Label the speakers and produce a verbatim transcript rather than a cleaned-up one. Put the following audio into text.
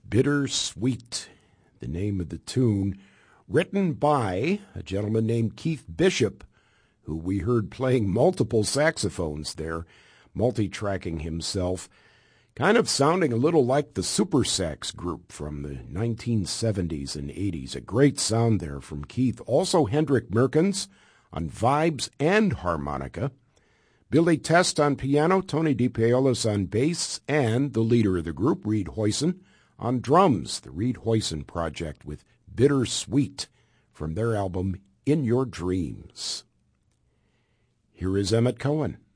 Speaker 1: Bittersweet, the name of the tune, written by a gentleman named Keith Bishop, who we heard playing multiple saxophones there, multi-tracking himself, kind of sounding a little like the Super Sax group from the nineteen seventies and eighties. A great sound there from Keith. Also Hendrik Merkens on vibes and harmonica, Billy Test on piano, Tony DePaolis on bass, and the leader of the group, Reed Hoyson, on drums. The Reed Hoyson Project with Bittersweet from their album In Your Dreams. Here is Emmett Cohen.